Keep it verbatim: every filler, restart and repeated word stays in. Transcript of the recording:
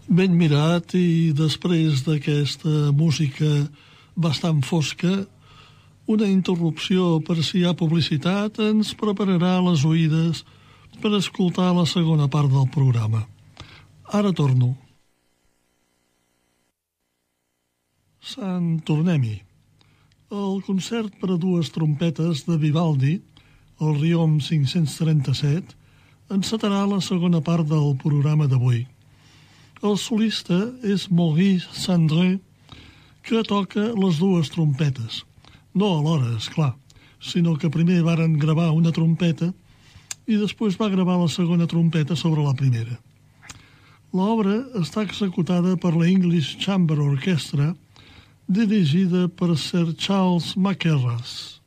Ben mirat, i després d'aquesta música bastant fosca, una interrupció per si hi ha publicitat ens prepararà les oïdes per escoltar la segona part del programa. Ara torno. Sant Tornem-hi. El concert per a dues trompetes de Vivaldi, el Riom cinc-cents trenta-set, encetarà la segona part del programa d'avui. El solista és Maurice Sandré, que toca les dues trompetes. No alhora, esclar, sinó que primer varen gravar una trompeta i després va gravar la segona trompeta sobre la primera. L'obra està executada per la English Chamber Orchestra, dirigida per Sir Charles Mackerras.